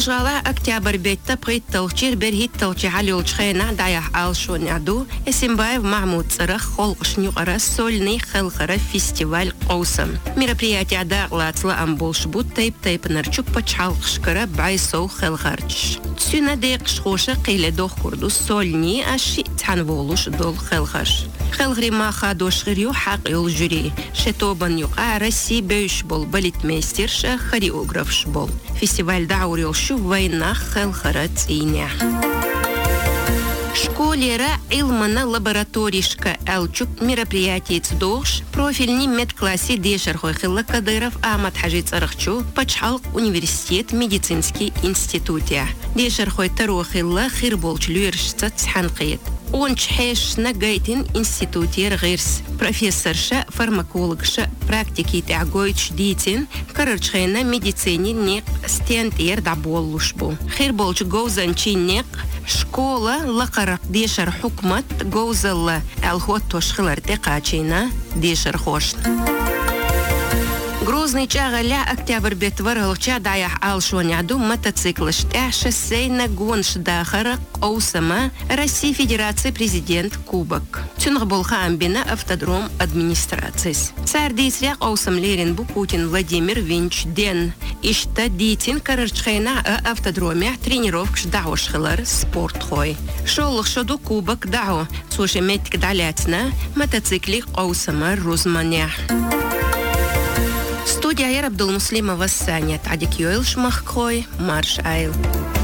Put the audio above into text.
شغالة أكتوبر بيت تبقيت توجير برهيت توجي على الشخينة دايح عالشون يعدو اسم بايف محمود صرخ خلق شنيقرة سولني خلقرة فيستيوال قوسم мероприятие داغلاتلا أمبولش بوت تيب نرچوك بچحالق شكرة بعيسو خلقرش تسونا ديق شخوشة قيلة دوخ كردو سولني أشي تحنبولوش دول خلقرش خلغري ما خادوش غيريو حق الجوري شتوبن يقع رسي بيش بول باليتميستر شا خريوغرافش بول فيستيوال دعوريو شو وينا خلقرات إينيا школера илмана лабораторишка алчук мероприятие цдош профильный медклассе дешерхой хилла Кадыров Ахмад Хаджит Арахчу Пачхалк университет медицинский институте дешерхой тарохилла хирболч люершца цханқит он чхешна гайтин институте ргирс профессорша фармакологша практики тягойч дитин карарчхена медицине не стентер даболлушбу хирболч гоузанчинек школа лақарак дешар хукмат гоузалла алхот тошхилар текачина дешар хошн Грозный чагаля октябрь бетваргалча даях алшоняду мотоцикл шоссе на гонш дахара Оусама России Федерации президент Кубок. Цюнгболха амбина автодром администрации. Царь дисряк Оусам Леренбу Путин Владимир Винч Ден. Ишта дитин карарчхайна автодроме тренировка шдаушхилар спорт хой. Шолх шоду Кубок дао. Слушай метик далятна мотоциклик Оусама Рузманя. Студия Абдулмуслимова Саня Тадик Йойл Шмахкой Марш Айл.